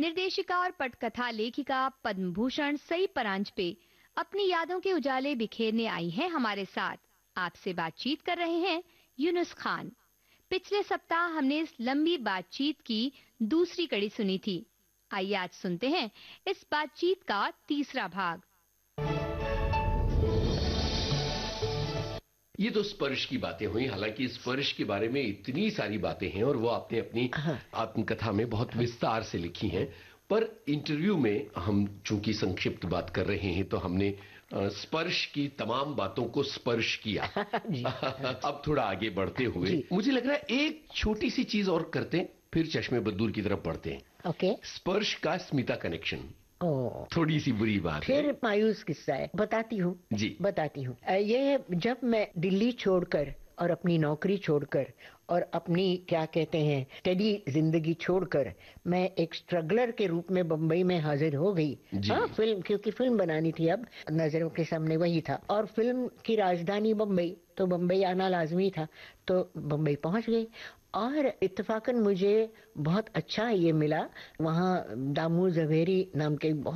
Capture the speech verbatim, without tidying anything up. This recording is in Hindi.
निर्देशिका और पटकथा लेखिका पद्म भूषण सई परांजपे अपनी यादों के उजाले बिखेरने आई हैं हमारे साथ। आपसे बातचीत कर रहे हैं यूनुस खान। पिछले सप्ताह हमने इस लंबी बातचीत की दूसरी कड़ी सुनी थी। आइए आज सुनते हैं इस बातचीत का तीसरा भाग। ये तो स्पर्श की बातें हुई। हालांकि स्पर्श के बारे में इतनी सारी बातें हैं और वो आपने अपनी आत्मकथा में बहुत विस्तार से लिखी हैं, पर इंटरव्यू में हम चूंकि संक्षिप्त बात कर रहे हैं तो हमने स्पर्श की तमाम बातों को स्पर्श किया। अब थोड़ा आगे बढ़ते हुए मुझे लग रहा है एक छोटी सी चीज और करते हैं, फिर चश्मे बद्दूर की तरफ बढ़ते हैं। ओके। स्पर्श का स्मिता कनेक्शन। ओ, थोड़ी सी बुरी बात फिर है। मायूस किस्सा है, बताती हूँ जी बताती हूँ। ये जब मैं दिल्ली छोड़कर और अपनी नौकरी छोड़कर और अपनी क्या कहते हैं स्टडी जिंदगी छोड़कर मैं एक स्ट्रगलर के रूप में बंबई में हाजिर हो गई। हाँ, फिल्म, क्योंकि फिल्म बनानी थी, अब नजरों के सामने वही था और फिल्म की राजधानी बंबई, तो बंबई आना लाजमी था। तो बंबई पहुंच गई और इत्तेफाकन मुझे बहुत अच्छा ये मिला, वहाँ दामू जवेरी नाम के